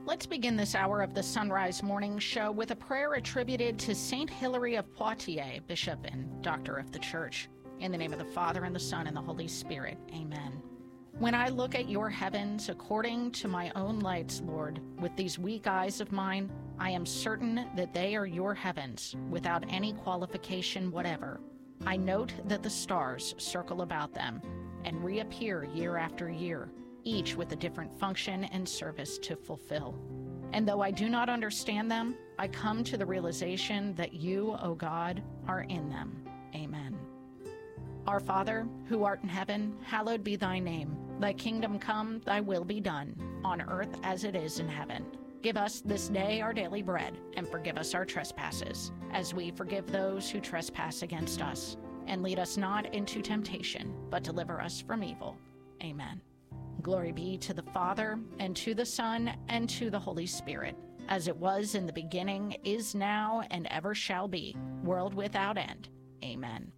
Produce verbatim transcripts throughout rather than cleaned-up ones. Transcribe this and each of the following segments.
Let's begin this hour of the Sunrise Morning Show with a prayer attributed to Saint Hilary of Poitiers, Bishop and Doctor of the Church. In the name of the Father, and the Son, and the Holy Spirit. Amen. When I look at your heavens according to my own lights, Lord, with these weak eyes of mine, I am certain that they are your heavens, without any qualification whatever. I note that the stars circle about them and reappear year after year, each with a different function and service to fulfill. And though I do not understand them, I come to the realization that you, O God, are in them. Amen. Our Father, who art in heaven, hallowed be thy name. Thy kingdom come, thy will be done, on earth as it is in heaven. Give us this day our daily bread, and forgive us our trespasses, as we forgive those who trespass against us. And lead us not into temptation, but deliver us from evil. Amen. Glory be to the Father, and to the Son, and to the Holy Spirit, as it was in the beginning, is now, and ever shall be, world without end. Amen.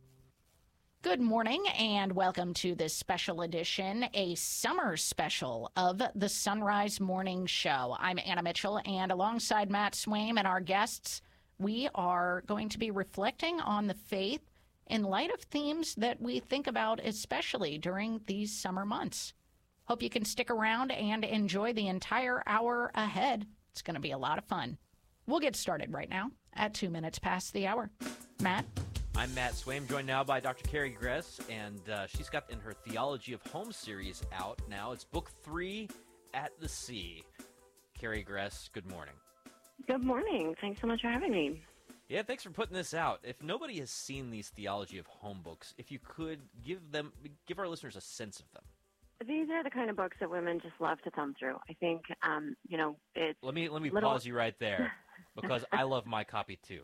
Good morning, and welcome to this special edition, a summer special of the Sunrise Morning Show. I'm Anna Mitchell, and alongside Matt Swaim and our guests, we are going to be reflecting on the faith in light of themes that we think about, especially during these summer months. Hope you can stick around and enjoy the entire hour ahead. It's going to be a lot of fun. We'll get started right now at two minutes past the hour. Matt? I'm Matt Swaim, joined now by Doctor Carrie Gress, and uh, she's got in her Theology of Home series out now. It's book three, At the Sea. Carrie Gress, good morning. Good morning. Thanks so much for having me. Yeah, thanks for putting this out. If nobody has seen these Theology of Home books, if you could give them, give our listeners a sense of them. These are the kind of books that women just love to thumb through. I think, um, you know, it's Let me let me little... pause you right there, because I love my copy too.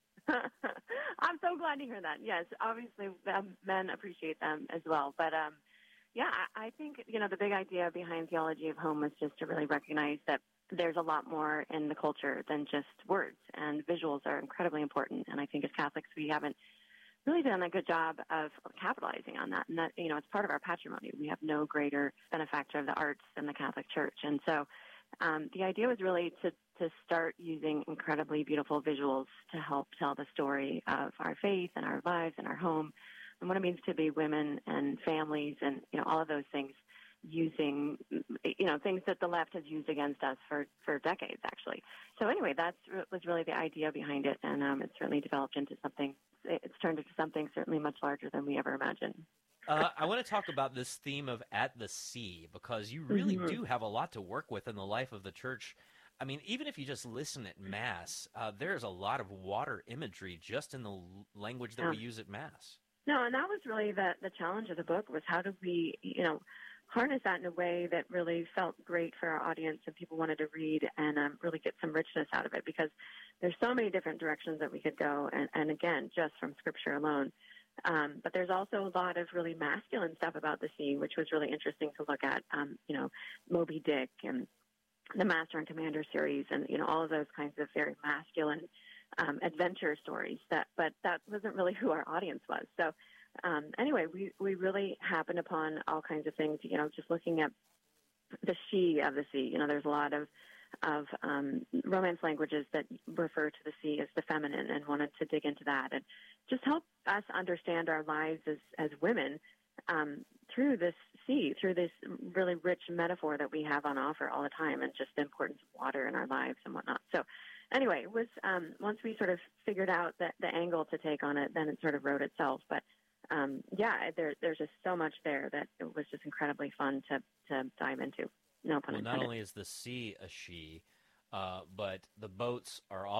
I'm so glad to hear that. Yes, obviously um, men appreciate them as well. But, um, yeah, I, I think, you know, the big idea behind Theology of Home was just to really recognize that there's a lot more in the culture than just words, and visuals are incredibly important. And I think as Catholics, we haven't really done a good job of capitalizing on that. And that, you know, it's part of our patrimony. We have no greater benefactor of the arts than the Catholic Church. And so um, the idea was really to, to start using incredibly beautiful visuals to help tell the story of our faith and our lives and our home and what it means to be women and families and, you know, all of those things, using, you know, things that the left has used against us for, for decades, actually. So anyway, that was really the idea behind it, and um, it's certainly developed into something, it's turned into something certainly much larger than we ever imagined. Uh, I want to talk about this theme of At the Sea, because you really mm-hmm. do have a lot to work with in the life of the church. I mean, even if you just listen at Mass, uh, there's a lot of water imagery just in the l- language that yeah. we use at Mass. No, and that was really the, the challenge of the book, was how do we, you know, harness that in a way that really felt great for our audience and people wanted to read, and um, really get some richness out of it, because there's so many different directions that we could go, and, and again, just from Scripture alone. Um, but there's also a lot of really masculine stuff about the sea, which was really interesting to look at, um, you know, Moby Dick and the Master and Commander series, and, you know, all of those kinds of very masculine um, adventure stories. That, but that wasn't really who our audience was. So um, anyway, we, we really happened upon all kinds of things, you know, just looking at the she of the sea. You know, there's a lot of, of um, Romance languages that refer to the sea as the feminine, and wanted to dig into that and just help us understand our lives as, as women um, through this sea, through this really rich metaphor that we have on offer all the time, and just the importance of water in our lives and whatnot. So anyway, it was um, once we sort of figured out that the angle to take on it, then it sort of wrote itself. But um, yeah, there, there's just so much there that it was just incredibly fun to, to dive into. No pun Well, intended. not only is the sea a she, uh, but the boats are all